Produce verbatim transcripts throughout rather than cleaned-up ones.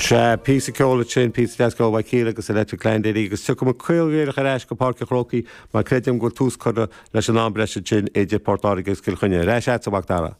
Se pí ceola sin pí deascó bha cíla agus electric line déí agus tu go cuilgéir a réis go parca chrócaí má credim go tús chuda leis an ambreise sin éidir Portárigus Kilchunne. Réis a bhachtara.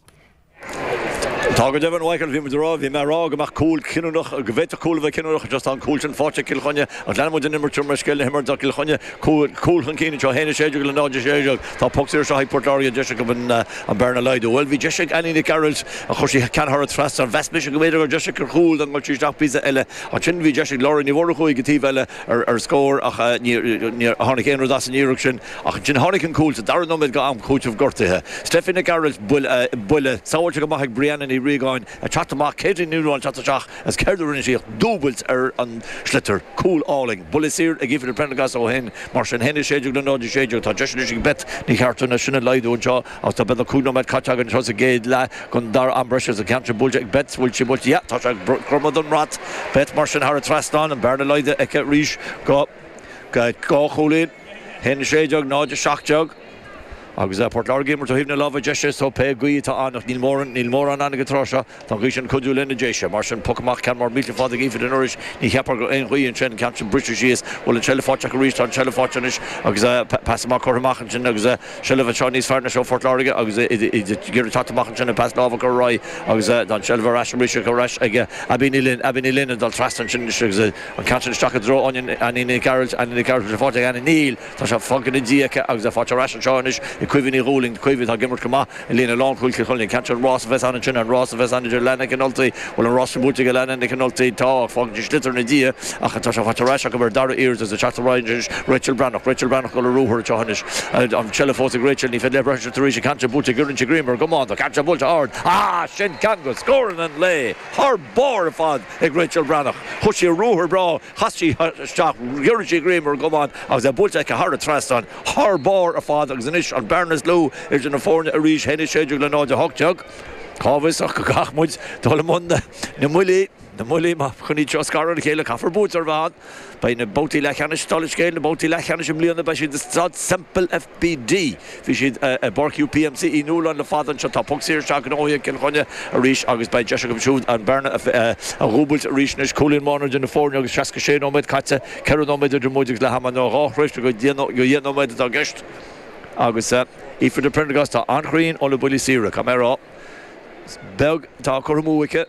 Tágur Devon Michael vi rá vi me rá goach cool kinúch a govéte cool bheith kinúch just an coolsin fáte Kilchunne a lemod in immer tummer skelle himmer da Kilchunne cool coolchan cíine jo héine séidir go náidir séidir tá poxir se Portária de go an Berna Leido. Well vi Jessica Annie Carroll a chosí can har trust an Westmis go méidir Jessica cool an multi dag pizza elle a chin vi Jessica Lauren ni vor chuig getí elle ar ar score ach ní hánig éon das an Euroction ach chin hánig an cool dar no go am coach of Gorthe. Stefan Carroll bull bulle sáte go mach Brian i Rigáin a chatach céidir nuúáin chatach as ceidir in síoch dúbalt ar an slitter cool áling. Bulisír a gifir Prendergast ó hen mar sin henne séidir le náidir séidir tá deisisin bet ní cheartú na sinna leidú seo ach tá ben cúna med catagan tro a géad le gon dar ambreis a cantra bulte bet bhfuil si bult ja tá cromad an rat bet mar sin har a trasán an Berna Leide ag ríis go gá cholín henne séidir náidir seachtteag agus a Port Largimmer to himna lava Jesha so pe gui ta an Neil Moran Neil Moran an getrosha ta gishan kudu lenne Jesha Martian Pokemach can more meet for the give the nourish ni hepper go en gui and chen captain British is well in Chelafotcha reached on Chelafotchanish agus a passma kormach and agus a Chelava Chinese farna show Fort Larga agus it give ta mach and pass lava go roi agus a dan Chelava Rash Richard go Rash aga abinilin abinilin and dal trust and chin agus a catching stock a draw on and in the carriage and in the carriage of Fort and Neil ta sha funkin diaka agus a Fort Rash and Chinish Quivini rolling Quivit ha gimmer kama Elena long cool killing catch Ross Vesan and Ross Vesan Lana Canolti well Ross Mutig Lana and Canolti talk fog schlitter an idea ach tasha Fatarasha go dar ears as a chat Rangers Rachel Brannock Rachel Brannock go Ruher Johannes on Chelafot Rachel if they pressure to reach catch Buti Gurin Grimmer come on the catch Buti hard ah Shin Kango scoring and lay hard bore fad ag Rachel Brannock Hushi Ruher bra Hashi stock Gurin Grimmer come on as a Buti a hard trust on hard bore fad as an ish on Berners Low is in a foreign a reach henny schedule and all the hawk jug Carvis or Gachmuds Tolomunda the Mully the Mully ma chuni Oscar and Kayla Caffer boots are bad by the boaty lachanish stolish scale the boaty lachanish million by the simple F B D fish a Bork U P M C in Nulan the father and shut up here shocking all you can a reach August by Jessica Shoot and Berna a Rubel reachnish Colin Monard in the foreign August Shaska no med Katze Caron med the Modig la Hamano Rish to go you no med the guest agus if the Prendergast an Green on the Bully Sira camera Belg ta Cormuike